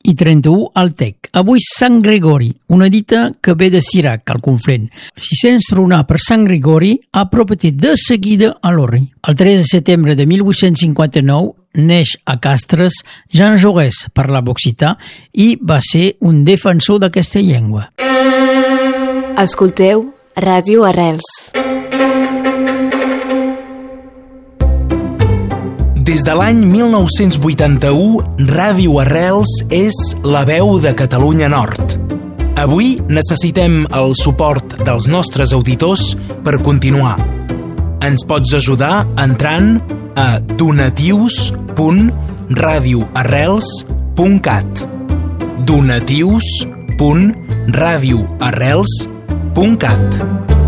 i 31 al Tec. Avui Sant Gregori, una dita que ve de Cirac, al Conflent. Si sents tronar per Sant Gregori, apropa-te de seguida a l'Orri. El 3 de setembre de 1859 neix a Castres Jean Jaurès, parlava occità, i va ser un defensor d'aquesta llengua. Escolteu Ràdio Arrels. Des de l'any 1981, Ràdio Arrels és la veu de Catalunya Nord. Avui necessitem el suport dels nostres auditors per continuar. Ens pots ajudar entrant a donatius.radioarrels.cat donatius.radioarrels.cat